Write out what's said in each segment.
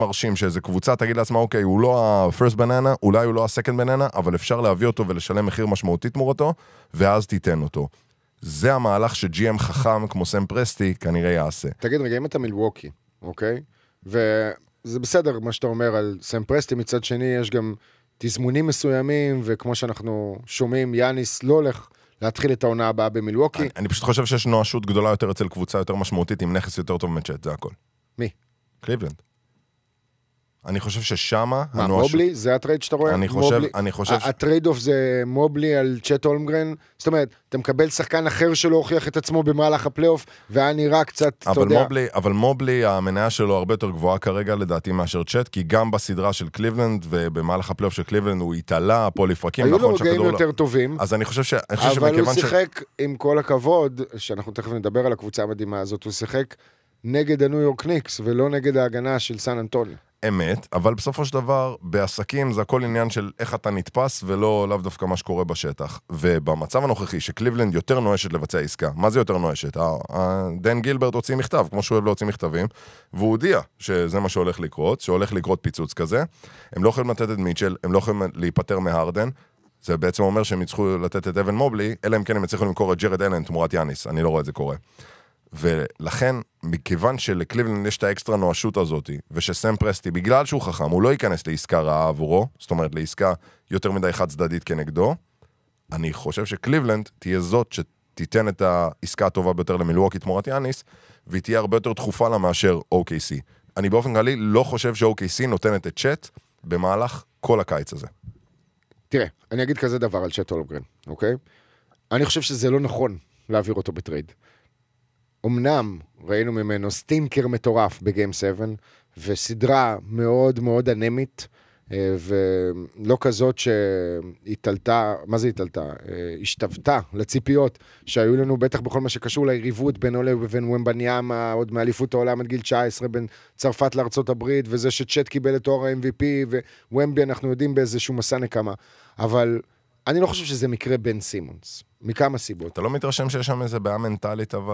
מרשים שאיזו קבוצה תגיד לעצמה, אוקיי, הוא לא ה-first banana, אולי הוא לא ה-second banana, אבל אפשר להביא אותו ולשלם מחיר משמעותי תמורתו, ואז תיתן אותו. זה המהלך ש-GM חכם כמו סם פרסטי כנראה יעשה. תגיד רגע, אם אתה מילווקי, אוקיי? וזה בסדר מה שאתה אומר על סם פרסטי, מצד שני יש גם תזמונים מסוימים, וכמו שאנחנו שומעים, יאניס לא הולך להתחיל את העונה הבאה במילווקי. אני פשוט חושב שיש נואשות גדולה יותר אצל קבוצה יותר משמעותית, עם נכס יותר טוב מצ'ט, זה הכל. מי? קליבלנד. אני חושב ששמה... מה, מובלי? זה הטרייד שאתה רואה? אני חושב... הטרייד אוף זה מובלי על צ'ט הולמגרן? זאת אומרת, אתה מקבל שחקן אחר שלא הוכיח את עצמו במהלך הפלייאוף, והיה נראה קצת, אתה יודע... אבל מובלי, המניה שלו הרבה יותר גבוהה כרגע, לדעתי, מאשר צ'ט, כי גם בסדרה של קליבלנד, ובמהלך הפלייאוף של קליבלנד, הוא התעלה, הפועל לפרקים, היו לו רגעים יותר טובים, אז אני חושב אבל הוא שיחק, עם כל הכבוד, שאנחנו תכף נדבר על הקבוצה המדהימה הזאת, הוא שיחק נגד הניו יורק ניקס, ולא נגד ההגנה של סן אנטוניו. אמת, אבל בסופו של דבר, בעסקים זה הכל עניין של איך אתה נתפס, ולא לאו דווקא מה שקורה בשטח. ובמצב הנוכחי, שקליבלנד יותר נואשת לבצע עסקה. מה זה יותר נואשת? דן גילברט הוציא מכתב, כמו שהוא אוהב להוציא מכתבים, והוא הודיע שזה מה שהולך לקרות, שהולך לקרות פיצוץ כזה. הם לא יכולים לתת את מיטשל, הם לא יכולים להיפטר מהרדן. זה בעצם אומר שהם יצטרכו לתת את אבן מובלי, אלא אם כן הם יצטרכו למכור את ג'רד אלן תמורת יאניס. אני לא רואה את זה קורה. ולכן, מכיוון שלקליבלנד יש את האקסטרה נואשות הזאת, ושסם פרסטי, בגלל שהוא חכם, הוא לא ייכנס לעסקה רעה עבורו, זאת אומרת, לעסקה יותר מדי חד צדדית כנגדו, אני חושב שקליבלנד תהיה זאת שתיתן את העסקה הטובה ביותר למילווקי תמורת יאניס, והיא תהיה הרבה יותר דחופה לה מאשר OKC. אני באופן כללי לא חושב ש-OKC נותנת את צ'ט במהלך כל הקיץ הזה. תראה, אני אגיד כזה דבר על צ'ט הולמגרן, אוקיי? אני חושב שזה לא נכון להעביר אותו בטרייד. אמנם ראינו ממנו סטינקר מטורף בגיים 7, וסדרה מאוד מאוד אנמית, ולא כזאת שהתעלתה, מה זה התעלתה? השתוותה לציפיות שהיו לנו בטח בכל מה שקשור ליריבות בין עולה ובין ומבניאמה, עוד מאליפות העולם עד גיל 19, בין צרפת לארצות הברית, וזה שצ'ט קיבל את תואר ה-MVP, ווומבי אנחנו יודעים באיזשהו מסע נקמה. אבל אני לא חושב שזה מקרה בן סימונס, מכמה סיבות. אתה לא מתרשם שיש שם איזה בעיה מנטלית, אבל...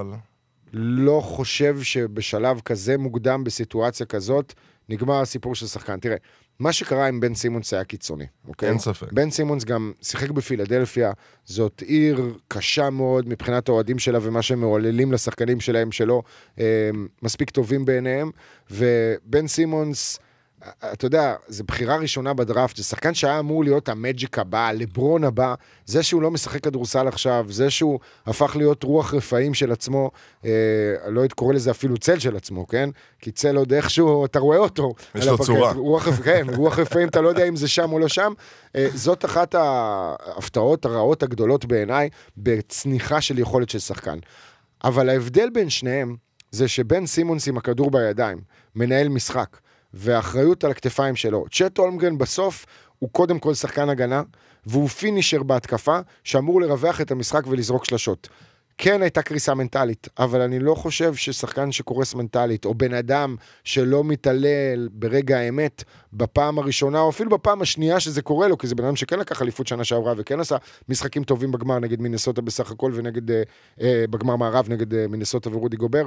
לא חושב שבשלב כזה מוקדם, בסיטואציה כזאת, נגמר הסיפור של שחקן. תראה, מה שקרה עם בן סימונס היה קיצוני, אוקיי? אין ספק. בן סימונס גם שיחק בפילדלפיה, זאת עיר קשה מאוד מבחינת האוהדים שלה, ומה שהם מעוללים לשחקנים שלהם שלא מספיק טובים בעיניהם, ובן סימונס... אתה יודע, זו בחירה ראשונה בדראפט, זה שחקן שהיה אמור להיות המג'יק הבא, לברון הבא, זה שהוא לא משחק כדורסל עכשיו, זה שהוא הפך להיות רוח רפאים של עצמו, לא קורא לזה אפילו צל של עצמו, כן? כי צל עוד איכשהו, אתה רואה אותו. יש לו צורה. כן, רוח רפאים, אתה לא יודע אם זה שם או לא שם. זאת אחת ההפתעות הרעות הגדולות בעיניי, בצניחה של יכולת של שחקן. אבל ההבדל בין שניהם, זה שבן סימונס עם הכדור בידיים, מנהל משחק, והאחריות על הכתפיים שלו. צ'ט הולמגרן בסוף הוא קודם כל שחקן הגנה, והוא פינישר בהתקפה, שאמור לרווח את המשחק ולזרוק שלשות. כן הייתה קריסה מנטלית, אבל אני לא חושב ששחקן שקורס מנטלית, או בן אדם שלא מתעלל ברגע האמת, בפעם הראשונה, או אפילו בפעם השנייה שזה קורה לו, כי זה בן אדם שכן לקח אליפות שנה שעברה, וכן עשה משחקים טובים בגמר נגד מינסוטה בסך הכל, ונגד, בגמר מערב נגד מינסוטה ורודי גובר,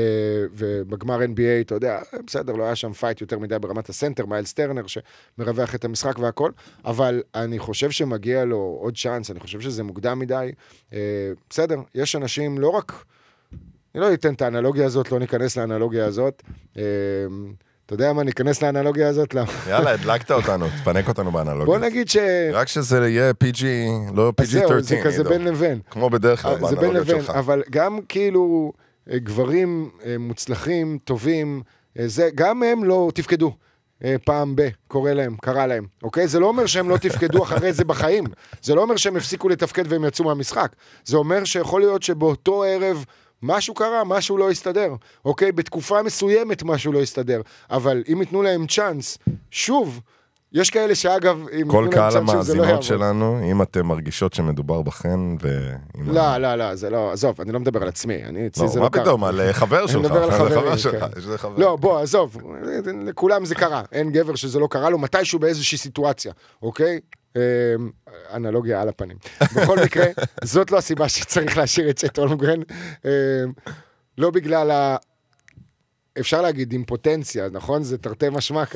ובגמר NBA, אתה יודע, בסדר, לא היה שם פייט יותר מדי ברמת הסנטר, מיילס טרנר, שמרווח את המשחק והכל, אבל אני חושב שמגיע לו עוד צ'אנס, אני חושב שזה מוקדם מדי, בסדר, יש אנשים, לא רק, אני לא אתן את האנלוגיה הזאת, לא ניכנס לאנלוגיה הזאת, אתה יודע מה, ניכנס לאנלוגיה הזאת? יאללה, הדלקת אותנו, תפנק אותנו באנלוגיה. בוא נגיד ש... רק שזה יהיה PG, לא PG-13. זהו, זה כזה בין לבין. כמו בדרך כלל באנלוגיות שלך. אבל גם כאילו גברים מוצלחים, טובים, גם הם לא תפקדו. פעם קרה להם, אוקיי? זה לא אומר שהם לא תפקדו אחרי זה בחיים, זה לא אומר שהם הפסיקו לתפקד והם יצאו מהמשחק, זה אומר שיכול להיות שבאותו ערב משהו קרה, משהו לא יסתדר, אוקיי? בתקופה מסוימת משהו לא יסתדר, אבל אם יתנו להם צ'אנס, שוב, יש כאלה שאגב, כל קהל המאזינות שלנו, אם אתם מרגישות שמדובר בכן, לא, זה לא, עזוב, אני לא מדבר על עצמי, מה פתאום, על חבר שלך, אני מדבר על חברים, לא, בוא, עזוב, לכולם זה קרה, אין גבר שזה לא קרה לו, מתישהו באיזושהי סיטואציה, אוקיי? אנלוגיה על הפנים. בכל מקרה, זאת לא הסיבה שצריך להשאיר את צ'ט הולמגרן, לא בגלל אפשר להגיד אימפוטנציה, נכון? זה תרתי משמע.